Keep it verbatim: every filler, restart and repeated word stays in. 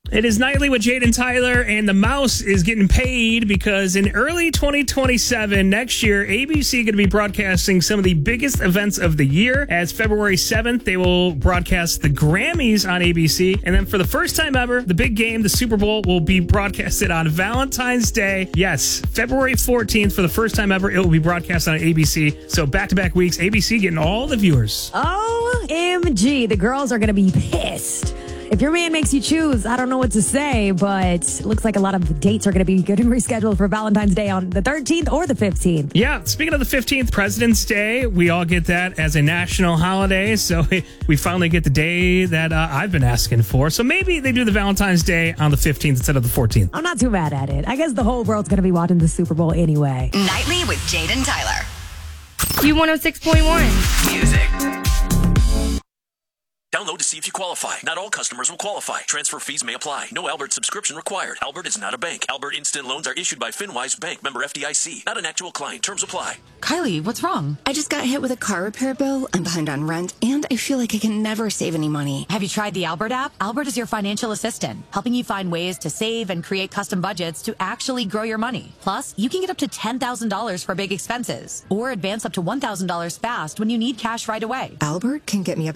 It is Nightly with Jade and Tyler, and the mouse is getting paid because in early twenty twenty-seven, next year, A B C going to be broadcasting some of the biggest events of the year. As February seventh, they will broadcast the Grammys on A B C. And then for the first time ever, the big game, the Super Bowl, will be broadcasted on Valentine's Day. Yes, February fourteenth, for the first time ever, it will be broadcast on A B C. So back-to-back weeks, A B C getting all the viewers. O M G, the girls are going to be pissed. If your man makes you choose, I don't know what to say, but it looks like a lot of dates are going to be getting rescheduled for Valentine's Day on the thirteenth or the fifteenth. Yeah, speaking of the fifteenth, President's Day, we all get that as a national holiday, so we finally get the day that uh, I've been asking for. So maybe they do the Valentine's Day on the fifteenth instead of the fourteenth. I'm not too mad at it. I guess the whole world's going to be watching the Super Bowl anyway. Nightly with Jade and Tyler. U one oh six point one. Music. Download to see if you qualify. Not all customers will qualify. Transfer fees may apply. No Albert subscription required. Albert is not a bank. Albert Instant Loans are issued by FinWise Bank, member F D I C. Not an actual client. Terms apply. Kylie, what's wrong? I just got hit with a car repair bill. I'm behind on rent, and I feel like I can never save any money. Have you tried the Albert app? Albert is your financial assistant, helping you find ways to save and create custom budgets to actually grow your money. Plus, you can get up to ten thousand dollars for big expenses, or advance up to one thousand dollars fast when you need cash right away. Albert can get me up